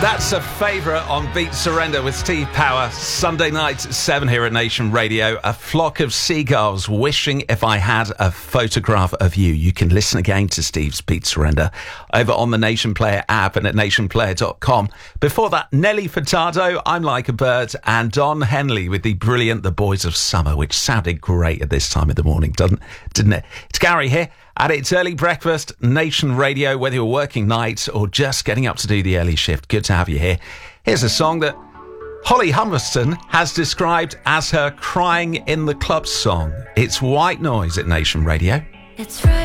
That's a favourite on Beat Surrender with Steve Power. Sunday night at 7 here at Nation Radio. A flock of seagulls wishing if I had a photograph of you. You can listen again to Steve's Beat Surrender over on the Nation Player app and at nationplayer.com. Before that, Nelly Furtado, I'm Like a Bird, and Don Henley with the brilliant The Boys of Summer, which sounded great at this time of the morning, didn't it? It's Gary here. And it's early breakfast, Nation Radio, whether you're working nights or just getting up to do the early shift. Good to have you here. Here's a song that Holly Humberston has described as her crying in the club song. It's White Noise at Nation Radio. It's right.